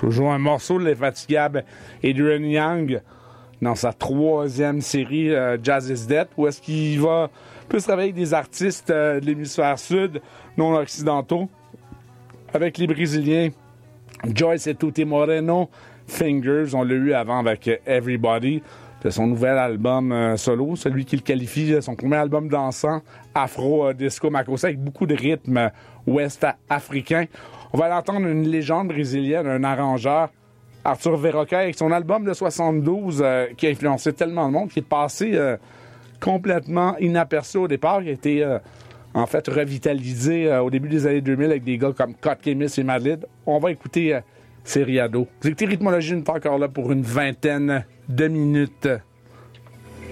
Toujours un morceau de l'infatigable Adrian Young dans sa 3e série Jazz is Dead, où est-ce qu'il va plus travailler avec des artistes de l'hémisphère sud, non occidentaux, avec les Brésiliens Joyce et Tutti Moreno, Fingers, on l'a eu avant avec Everybody, de son nouvel album solo, celui qu'il qualifie de son premier album dansant, Afro-Disco Makossa, avec beaucoup de rythme ouest-africain. On va aller entendre une légende brésilienne, un arrangeur, Arthur Verocai, avec son album de 72, qui a influencé tellement de monde, qui est passé complètement inaperçu au départ, qui a été en fait revitalisé au début des années 2000 avec des gars comme Cot Kemis et Madlib. On va écouter Seriado. Vous écoutez Rythmologie, on est encore là pour une vingtaine de minutes.